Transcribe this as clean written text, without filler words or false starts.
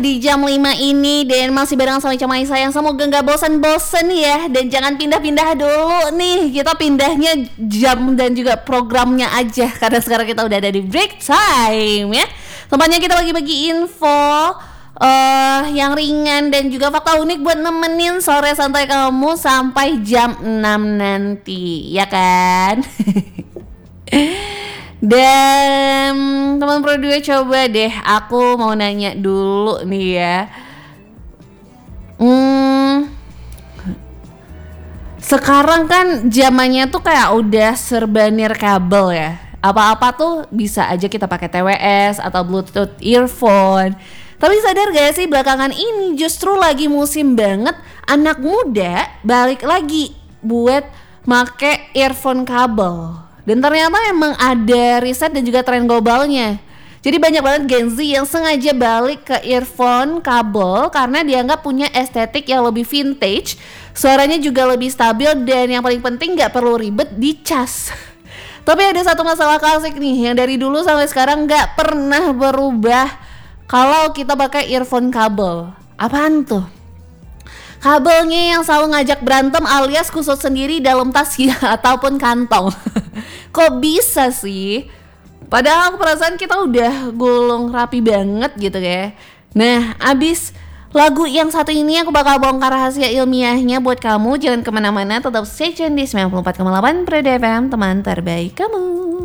di jam 5 ini dan masih bareng sama Cama Isa yang semoga nggak bosan-bosan ya. Dan jangan pindah-pindah dulu nih, kita pindahnya jam dan juga programnya aja karena sekarang kita udah ada di break time ya. Tempatnya kita bagi-bagi info yang ringan dan juga fakta unik buat nemenin sore santai kamu sampai jam 6 nanti ya kan. Dan teman Pro 2 coba deh, aku mau nanya dulu nih ya. Sekarang kan zamannya tuh kayak udah serba nirkabel ya. Apa-apa tuh bisa aja kita pakai TWS atau Bluetooth earphone. Tapi sadar gak sih belakangan ini justru lagi musim banget anak muda balik lagi buat make earphone kabel. Dan ternyata emang ada riset dan juga tren globalnya. Jadi banyak banget Gen Z yang sengaja balik ke earphone kabel karena dianggap punya estetik yang lebih vintage, suaranya juga lebih stabil, dan yang paling penting gak perlu ribet dicas. Tapi ada satu masalah klasik nih yang dari dulu sampai sekarang gak pernah berubah kalau kita pakai earphone kabel. Apaan tuh? Kabelnya yang selalu ngajak berantem alias kusut sendiri dalam tas ataupun kantong. Kok bisa sih? Padahal aku perasaan kita udah gulung rapi banget gitu ya. Nah, abis lagu yang satu ini aku bakal bongkar rahasia ilmiahnya buat kamu. Jangan kemana-mana, tetap stay tune di 94,8 Pro FM, teman terbaik kamu.